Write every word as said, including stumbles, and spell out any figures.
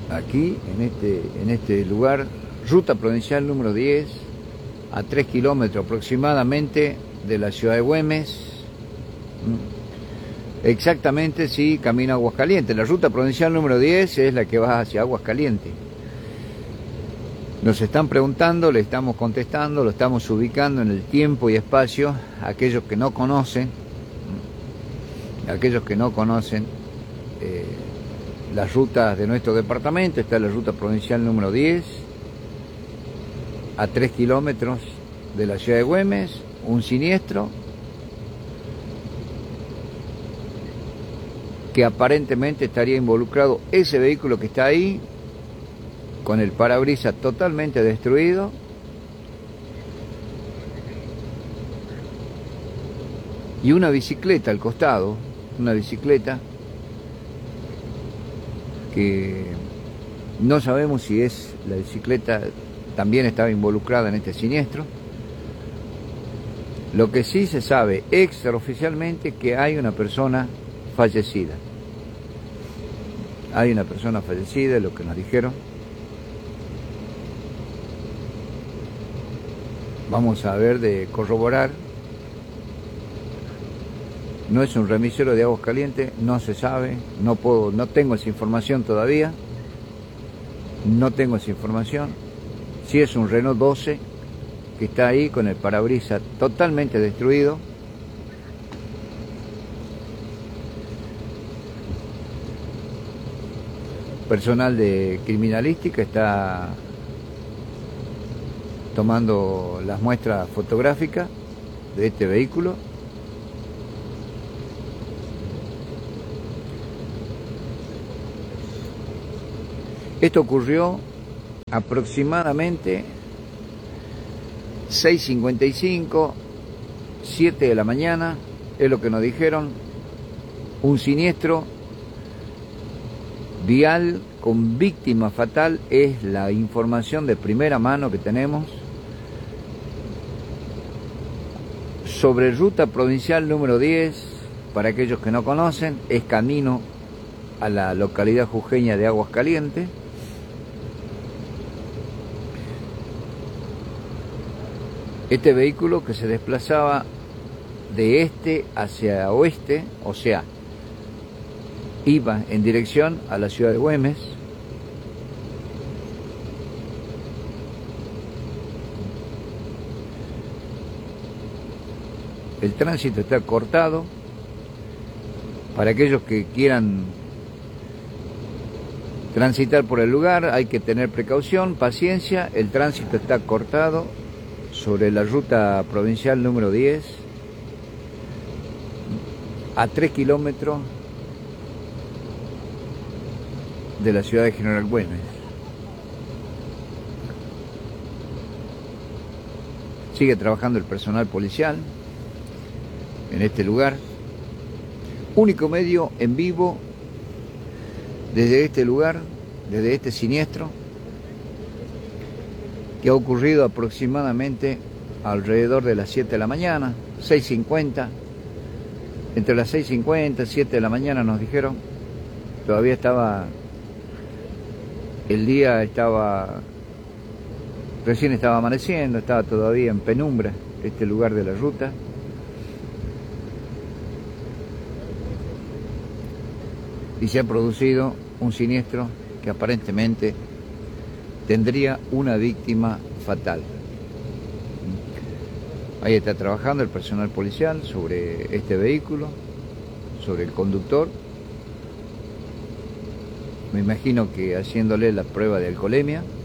aquí, en este, en este lugar, ruta provincial número diez, a tres kilómetros aproximadamente de la ciudad de Güemes. Exactamente, sí, camino a Aguascalientes. La ruta provincial número diez es la que va hacia Aguascalientes. Nos están preguntando, le estamos contestando, lo estamos ubicando en el tiempo y espacio. Aquellos que no conocen, aquellos que no conocen eh, las rutas de nuestro departamento, está la ruta provincial número diez, a tres kilómetros de la ciudad de Güemes, un siniestro que aparentemente estaría involucrado ese vehículo que está ahí, con el parabrisas totalmente destruido, y una bicicleta al costado, una bicicleta que no sabemos si es la bicicleta, también estaba involucrada en este siniestro. Lo que sí se sabe extraoficialmente que hay una persona fallecida. Hay una persona fallecida, es lo que nos dijeron. Vamos a ver de corroborar. No es un remisero de Aguascalientes, no se sabe, no puedo, no tengo esa información todavía. No tengo esa información. Si es un Renault doce que está ahí con el parabrisas totalmente destruido. Personal de criminalística está tomando las muestras fotográficas de este vehículo. Esto ocurrió aproximadamente seis cincuenta y cinco, siete de la mañana, es lo que nos dijeron. Un siniestro vial con víctima fatal es la información de primera mano que tenemos. Sobre ruta provincial número diez, para aquellos que no conocen, es camino a la localidad jujeña de Aguascalientes. Este vehículo que se desplazaba de este hacia oeste, o sea, iba en dirección a la ciudad de Güemes. El tránsito está cortado. Para aquellos que quieran transitar por el lugar hay que tener precaución, paciencia. El tránsito está cortado sobre la ruta provincial número diez, a tres kilómetros de la ciudad de General Güemes. Sigue trabajando el personal policial en este lugar. Único medio en vivo desde este lugar, desde este siniestro, que ha ocurrido aproximadamente alrededor de las siete de la mañana, seis cincuenta, entre las seis cincuenta y siete de la mañana nos dijeron. Todavía estaba, el día estaba, recién estaba amaneciendo, estaba todavía en penumbra este lugar de la ruta. Y se ha producido un siniestro que aparentemente tendría una víctima fatal. Ahí está trabajando el personal policial sobre este vehículo, sobre el conductor. Me imagino que haciéndole la prueba de alcoholemia.